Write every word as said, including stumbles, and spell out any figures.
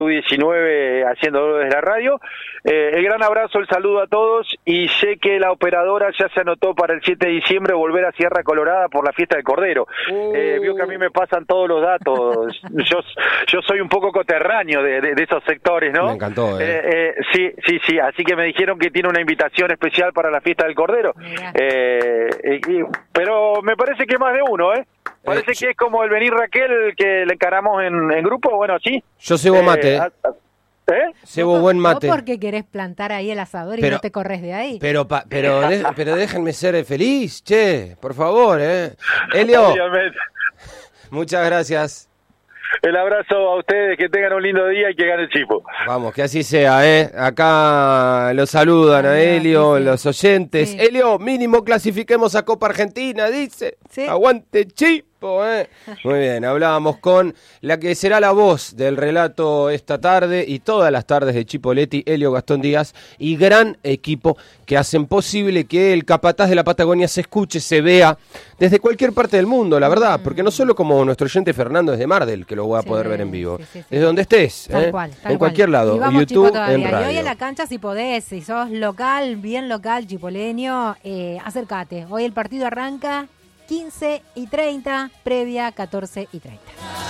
U diecinueve haciéndolo desde la radio. Eh, el gran abrazo, el saludo a todos, y sé que la operadora ya se anotó para el siete de diciembre volver a Sierra Colorada por la fiesta del Cordero. Uh. Eh, vio que a mí me pasan todos los datos. yo yo soy un poco coterráneo de, de, de esos sectores, ¿no? Me encantó, ¿eh? Eh, eh, sí, sí, sí, así que me dijeron que tiene una invitación especial para la fiesta del Cordero. Eh, y, pero me parece que más de uno, ¿eh? Parece eh, que es como el venir Raquel que le encaramos en, en grupo, bueno, sí. Yo cebo mate. Eh, ¿Eh? Cebo buen mate. ¿Vos porque querés plantar ahí el asador y pero, no te corres de ahí? Pero pa, pero de, pero déjenme ser feliz, che, por favor, ¿eh? Elio, obviamente. Muchas gracias. El abrazo a ustedes, que tengan un lindo día y que gane el Chipo. Vamos, que así sea, ¿eh? Acá lo saludan a Elio, sí, sí. Los oyentes. Sí. Elio, mínimo clasifiquemos a Copa Argentina, dice. ¿Sí? Aguante Chipo, ¿eh? Muy bien, hablábamos con la que será la voz del relato esta tarde y todas las tardes de Chipoletti, Elio Gastón Díaz, y gran equipo que hacen posible que el capataz de la Patagonia se escuche, se vea desde cualquier parte del mundo, la verdad, mm. porque no solo como nuestro oyente Fernando desde Mardel, que lo voy a sí, poder ver en vivo, sí, sí, sí. desde donde estés, tal ¿eh? cual, tal en cualquier cual. lado, vamos, YouTube, en radio. Y hoy en la cancha, si podés, si sos local, bien local, chipoleño, eh, acércate. Hoy el partido arranca quince y treinta, previa catorce y treinta.